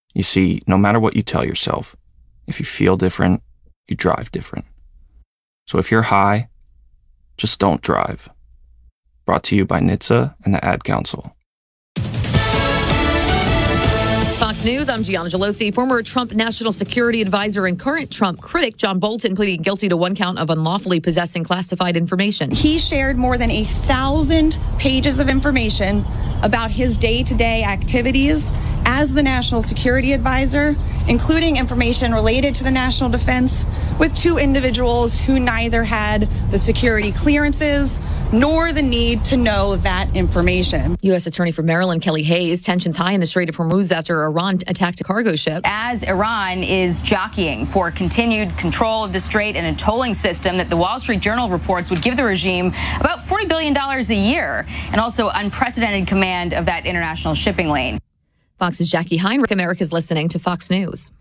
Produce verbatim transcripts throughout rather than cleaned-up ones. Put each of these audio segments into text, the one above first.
You see, no matter what you tell yourself, if you feel different, you drive different. So if you're high, just don't drive. Brought to you by N H T S A and the Ad Council. Fox News, I'm Gianna Gelosi. Former Trump National Security Advisor and current Trump critic John Bolton pleading guilty to one count of unlawfully possessing classified information. He shared more than a thousand pages of information about his day-to-day activities as the National Security Advisor, including information related to the national defense, with two individuals who neither had the security clearances nor the need to know that information. U S Attorney for Maryland Kelly Hayes, tensions high in the Strait of Hormuz after Iran attacked a cargo ship. As Iran is jockeying for continued control of the strait and a tolling system that the Wall Street Journal reports would give the regime about forty billion dollars a year, and also unprecedented command of that international shipping lane. Fox's Jackie Heinrich. America's listening to Fox News.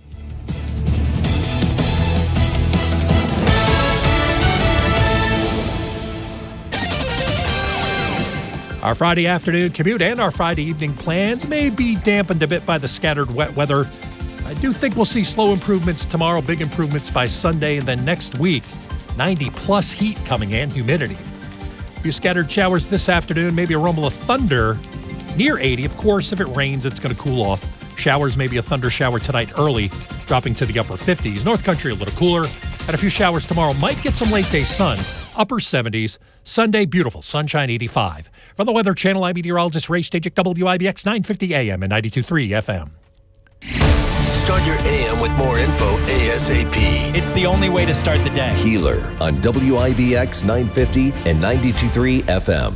Our Friday afternoon commute and our Friday evening plans may be dampened a bit by the scattered wet weather. I do think we'll see slow improvements tomorrow, big improvements by Sunday, and then next week, ninety plus heat coming in, humidity. A few scattered showers this afternoon, maybe a rumble of thunder near eighty. Of course, if it rains, it's going to cool off. Showers, maybe a thunder shower tonight early, dropping to the upper fifties. North Country a little cooler, and a few showers tomorrow. Might get some late day sun, upper seventies. Sunday, beautiful, sunshine eighty-five. From the Weather Channel, I'm meteorologist Ray Stajic, W I B X nine fifty A M and ninety-two point three F M. Start your A M with more info ASAP. It's the only way to start the day. Keeler on W I B X nine fifty and ninety-two point three F M.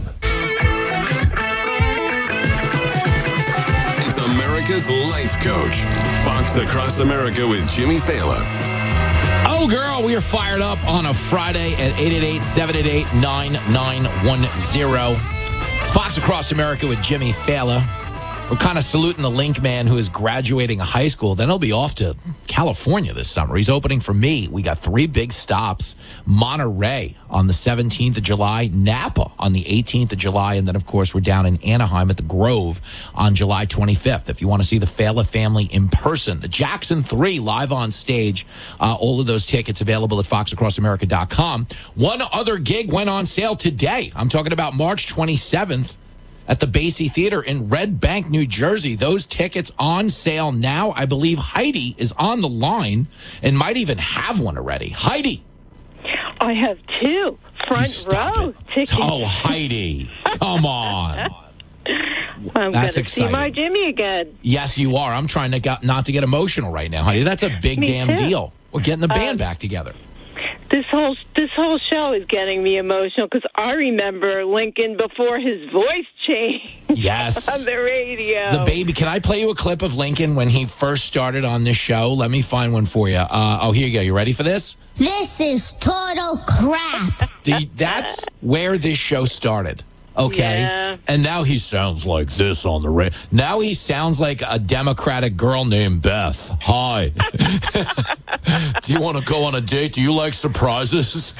It's America's Life Coach. Fox Across America with Jimmy Fallon. Oh, girl, we are fired up on a Friday at eight eight eight, seven eight eight, nine nine one zero. It's Fox Across America with Jimmy Fallon. We're kind of saluting the Link man who is graduating high school. Then he'll be off to California this summer. He's opening for me. We got three big stops. Monterey on the seventeenth of July, Napa on the eighteenth of July, and then, of course, we're down in Anaheim at the Grove on July twenty-fifth. If you want to see the Fallon family in person, the Jackson three live on stage, uh, all of those tickets available at fox across america dot com. One other gig went on sale today. I'm talking about March twenty-seventh. At the Basie Theater in Red Bank, New Jersey. Those tickets on sale now. I believe Heidi is on the line and might even have one already. Heidi. I have two front row it. tickets. Oh, Heidi. Come on. I'm going to see my Jimmy again. Yes, you are. I'm trying to get, not to get emotional right now, Heidi. That's a big Me damn too. deal. We're getting the band Um, back together. This whole this whole show is getting me emotional because I remember Lincoln before his voice changed. Yes. On the radio. The baby. Can I play you a clip of Lincoln when he first started on this show? Let me find one for you. Uh, oh, here you go. You ready for this? This is total crap. The, that's where this show started. Okay. Yeah. And now he sounds like this on the radio. Now he sounds like a Democratic girl named Beth. Hi. Do you want to go on a date? Do you like surprises?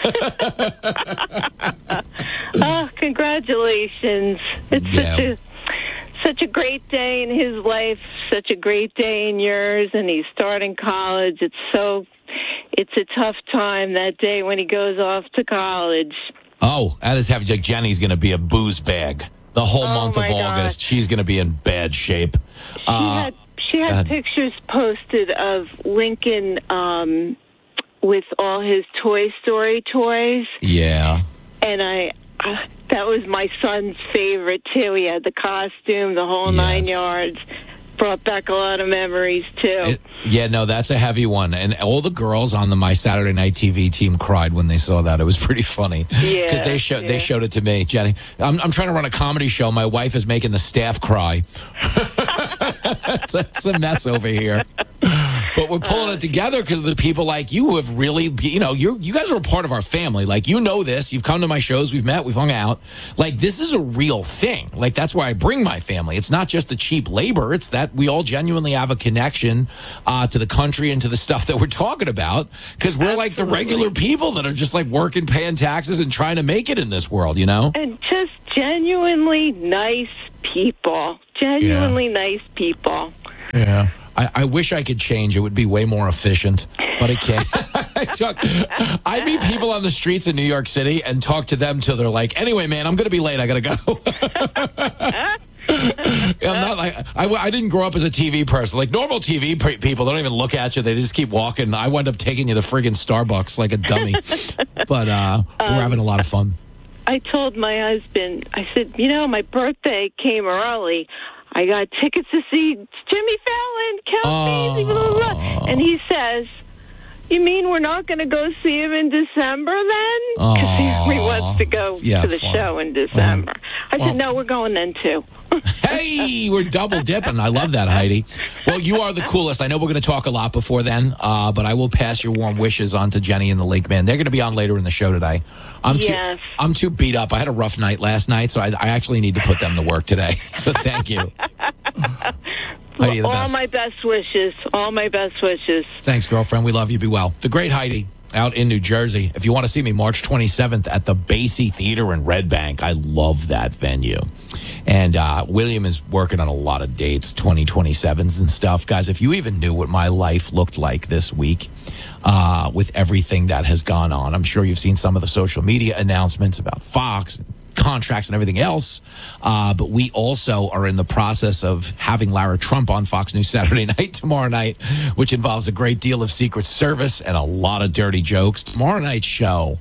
Oh, congratulations. It's Yeah. such a such a great day in his life, such a great day in yours, and he's starting college. It's so it's a tough time that day when he goes off to college. Oh, that is having like Jenny's going to be a booze bag. The whole Oh, month of my August, gosh. she's going to be in bad shape. She Uh, had she go had ahead. pictures posted of Lincoln um, with all his Toy Story toys, Yeah. and I uh, that was my son's favorite too. He had the costume, the whole nine Yes. yards. Brought back a lot of memories too. It- yeah, no, that's a heavy one. And all the girls on the My Saturday Night T V team cried when they saw that. It was pretty funny. Yeah, Because they, show, they yeah. showed it to me. Jenny, I'm, I'm trying to run a comedy show. My wife is making the staff cry. it's, it's a mess over here. But we're pulling it together because of the people like you who have really, you know, you you guys are a part of our family. Like, you know this. You've come to my shows. We've met. We've hung out. Like, this is a real thing. Like, that's why I bring my family. It's not just the cheap labor. It's that we all genuinely have a connection uh, to the country and to the stuff that we're talking about because we're like the regular people that are just like working, paying taxes and trying to make it in this world, you know? And just genuinely nice people. Genuinely nice people. Yeah. I, I wish I could change. It would be way more efficient, but I can't. I, talk, I meet people on the streets in New York City and talk to them till they're like, anyway, man, I'm going to be late. I got to go. I'm not like I, I didn't grow up as a T V person. Like normal T V pe- people, they don't even look at you. They just keep walking. I wind up taking you to friggin' Starbucks like a dummy. But uh, we're Um, having a lot of fun. I told my husband, I said, you know, my birthday came early. I got tickets to see Jimmy Fallon, Count Basie, blah, blah, blah. And he says, you mean we're not going to go see him in December then? Because he, he wants to go Yeah, to the fun. show in December. I Well- said, no, we're going then too. Hey, we're double dipping. I love that, Heidi. Well, you are the coolest. I know we're going to talk a lot before then, uh, but I will pass your warm wishes on to Jenny and the Lake Man. They're going to be on later in the show today. I'm Yes. too, I'm too beat up. I had a rough night last night, so I, I actually need to put them to work today. So thank you. Heidi, you're the All best. my best wishes. All my best wishes. Thanks, girlfriend. We love you. Be well. The great Heidi out in New Jersey. If you want to see me, March twenty-seventh at the Basie Theater in Red Bank. I love that venue. And uh, William is working on a lot of dates, twenty twenty-sevens and stuff. Guys, if you even knew what my life looked like this week uh, with everything that has gone on, I'm sure you've seen some of the social media announcements about Fox and contracts and everything else. Uh, but we also are in the process of having Lara Trump on Fox News Saturday night tomorrow night, which involves a great deal of Secret Service and a lot of dirty jokes. Tomorrow night's show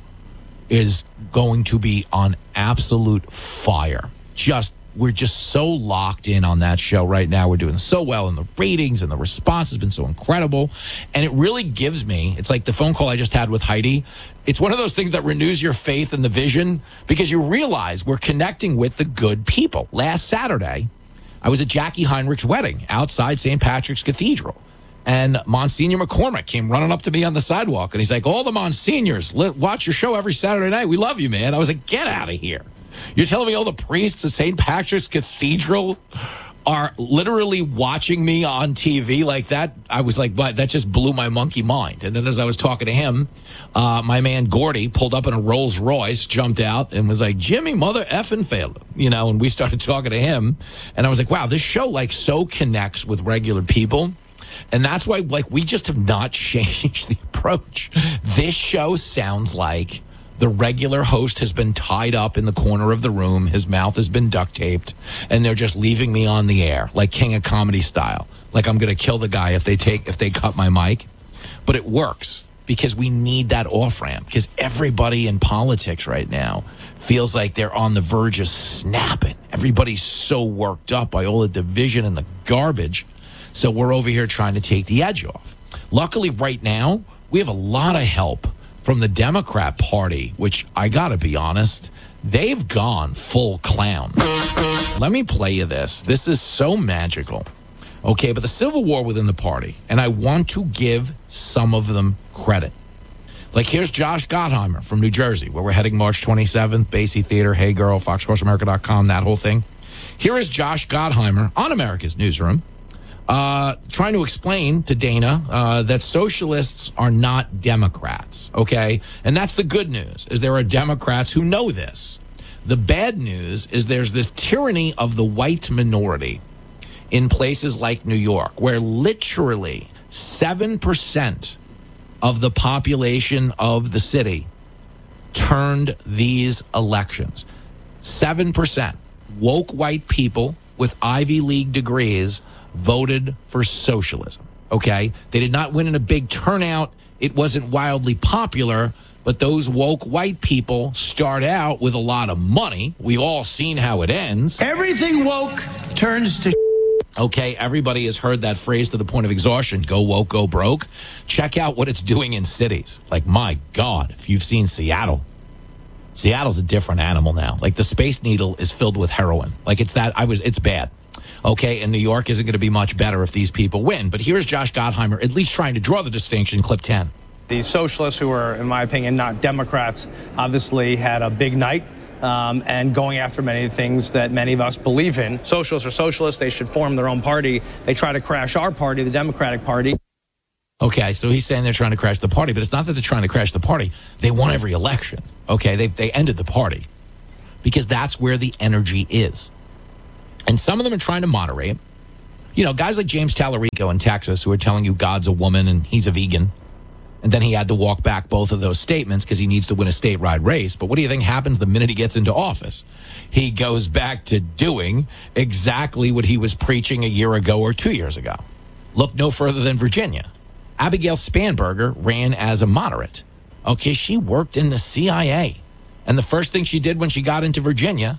is going to be on absolute fire. Just We're just so locked in on that show right now. We're doing so well in the ratings, and the response has been so incredible. And it really gives me, it's like the phone call I just had with Heidi. It's one of those things that renews your faith in the vision, because you realize we're connecting with the good people. Last Saturday, I was at Jackie Heinrich's wedding outside Saint Patrick's Cathedral. And Monsignor McCormick came running up to me on the sidewalk, and he's like, all the Monsignors, let, watch your show every Saturday night. We love you, man. I was like, get out of here. You're telling me all the priests at Saint Patrick's Cathedral are literally watching me on T V like that? I was like, but that just blew my monkey mind. And then as I was talking to him, uh, my man Gordy pulled up in a Rolls Royce, jumped out, and was like, Jimmy, mother effing failed. You know, and we started talking to him. And I was like, wow, this show like so connects with regular people. And that's why, like, we just have not changed the approach. This show sounds like the regular host has been tied up in the corner of the room. His mouth has been duct taped, and they're just leaving me on the air, like King of Comedy style. Like I'm going to kill the guy if they take if they cut my mic. But it works because we need that off ramp. Because everybody in politics right now feels like they're on the verge of snapping. Everybody's so worked up by all the division and the garbage. So we're over here trying to take the edge off. Luckily, right now we have a lot of help from the Democrat Party, which I gotta be honest, they've gone full clown. Let me play you this. This is so magical. Okay, but the civil war within the party, and I want to give some of them credit. Like here's Josh Gottheimer from New Jersey, where we're heading March twenty-seventh, Basie Theater, Hey Girl, Fox Cross America dot com, that whole thing. Here is Josh Gottheimer on America's Newsroom, Uh, trying to explain to Dana uh, that socialists are not Democrats, okay? And that's the good news, is there are Democrats who know this. The bad news is there's this tyranny of the white minority in places like New York, where literally seven percent of the population of the city turned these elections. seven percent. Woke white people with Ivy League degrees voted for socialism, okay? They did not win in a big turnout. It wasn't wildly popular, but those woke white people start out with a lot of money. We've all seen how it ends. Everything woke turns to Okay, everybody has heard that phrase to the point of exhaustion, go woke, go broke. Check out what it's doing in cities. Like, my God, if you've seen Seattle, Seattle's a different animal now. Like, the Space Needle is filled with heroin. Like, it's that, I was, it's bad. Okay, and New York isn't going to be much better if these people win. But here's Josh Gottheimer at least trying to draw the distinction, clip ten. The socialists, who are, in my opinion, not Democrats, obviously had a big night um, and going after many things that many of us believe in. Socialists are socialists. They should form their own party. They try to crash our party, the Democratic Party. Okay, so he's saying they're trying to crash the party, but it's not that they're trying to crash the party. They won every election. Okay, they they ended the party because that's where the energy is. And some of them are trying to moderate, You know, guys like James Tallarico in Texas who are telling you God's a woman and he's a vegan. And then he had to walk back both of those statements because he needs to win a statewide race. But what do you think happens the minute he gets into office? He goes back to doing exactly what he was preaching a year ago or two years ago. Look no further than Virginia. Abigail Spanberger ran as a moderate. Okay, she worked in the C I A. And the first thing she did when she got into Virginia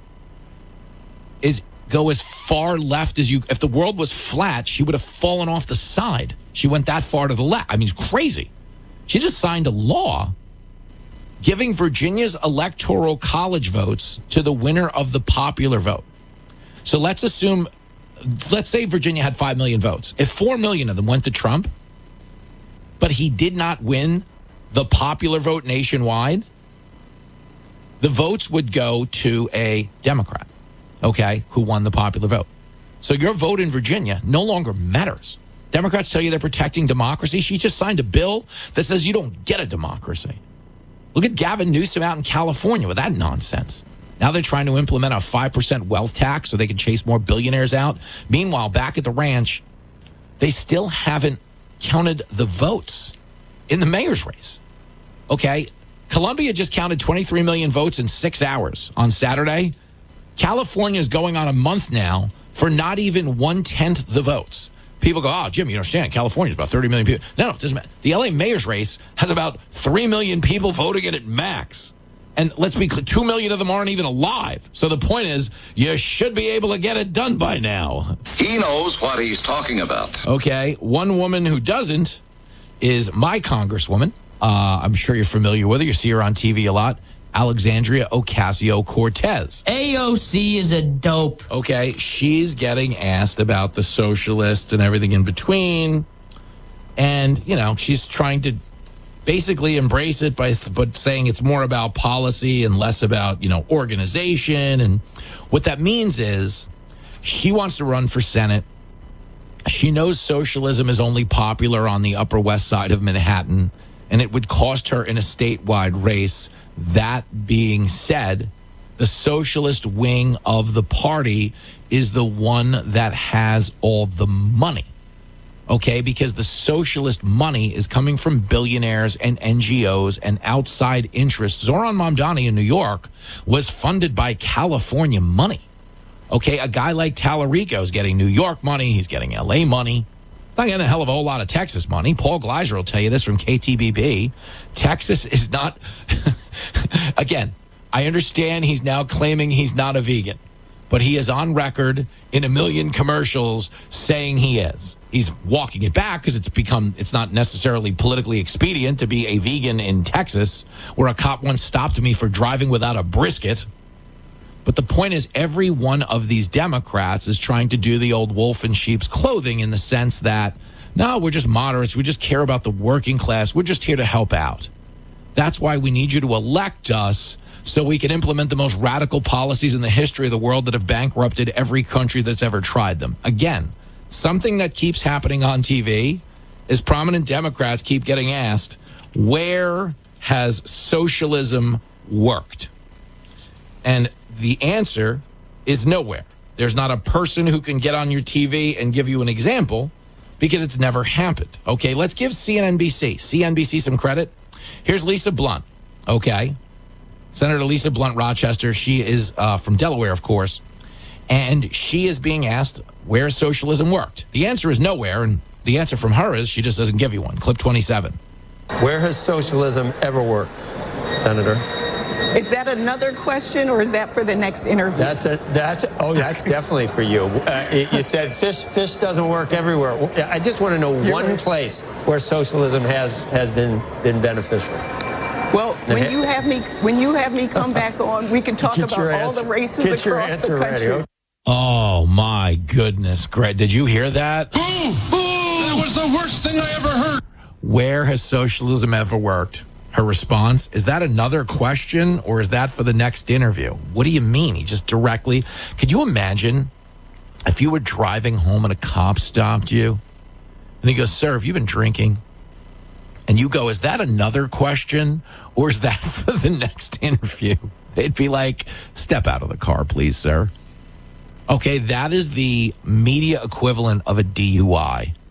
is go as far left as you. If the world was flat, she would have fallen off the side. She went that far to the left. I mean, it's crazy. She just signed a law giving Virginia's electoral college votes to the winner of the popular vote. So let's assume, let's say Virginia had five million votes. If four million of them went to Trump, but he did not win the popular vote nationwide, the votes would go to a Democrat, okay, who won the popular vote. So your vote in Virginia no longer matters. Democrats tell you they're protecting democracy. She just signed a bill that says you don't get a democracy. Look at Gavin Newsom out in California with that nonsense. Now they're trying to implement a five percent wealth tax so they can chase more billionaires out. Meanwhile, back at the ranch, they still haven't counted the votes in the mayor's race. Okay, Columbia just counted twenty-three million votes in six hours on Saturday. California is going on a month now for not even one-tenth the votes. People go, oh, Jim, you understand, California's about thirty million people. No, no, it doesn't matter. The L A mayor's race has about three million people voting in it max. And let's be clear, two million of them aren't even alive. So the point is, you should be able to get it done by now. He knows what he's talking about. Okay, one woman who doesn't is my congresswoman. Uh, I'm sure you're familiar with her. You see her on T V a lot. Alexandria Ocasio-Cortez. A O C is a dope. Okay, she's getting asked about the socialists and everything in between. And, you know, she's trying to basically embrace it by but saying it's more about policy and less about, you know, organization. And what that means is she wants to run for Senate. She knows socialism is only popular on the Upper West Side of Manhattan, and it would cost her in a statewide race. That being said, the socialist wing of the party is the one that has all the money, okay? Because the socialist money is coming from billionaires and N G Os and outside interests. Zoran Mamdani in New York was funded by California money, okay? A guy like Tallarico is getting New York money. He's getting L A money. Not getting a hell of a whole lot of Texas money. Paul Gleiser will tell you this from K T B B. Texas is not... Again, I understand he's now claiming he's not a vegan, but he is on record in a million commercials saying he is. He's walking it back because it's become, it's not necessarily politically expedient to be a vegan in Texas, where a cop once stopped me for driving without a brisket. But the point is, every one of these Democrats is trying to do the old wolf in sheep's clothing in the sense that, no, we're just moderates. We just care about the working class. We're just here to help out. That's why we need you to elect us so we can implement the most radical policies in the history of the world that have bankrupted every country that's ever tried them. Again, something that keeps happening on T V is prominent Democrats keep getting asked, where has socialism worked? And the answer is nowhere. There's not a person who can get on your T V and give you an example because it's never happened. Okay, let's give C N B C, C N B C some credit. Here's Lisa Blunt, okay? Senator Lisa Blunt Rochester. She is uh, from Delaware, of course. And she is being asked where socialism worked. The answer is nowhere, and the answer from her is she just doesn't give you one. Clip twenty-seven. Where has socialism ever worked, Senator? Is that another question, or is that for the next interview? That's a that's oh that's definitely for you. Uh, you said fish fish doesn't work everywhere. I just want to know You're one right. place where socialism has has been been beneficial. Well, when you have me when you have me come back on, we can talk about all answer. the races Get across the country. Ready. Oh my goodness, Greg! Did you hear that? Oh, oh, that was the worst thing I ever heard. Where has socialism ever worked? Her response, is that another question or is that for the next interview? What do you mean? He just directly, could you imagine if you were driving home and a cop stopped you and he goes, sir, have you been drinking? And you go, is that another question or is that for the next interview? They'd be like, step out of the car, please, sir. Okay, that is the media equivalent of a D U I.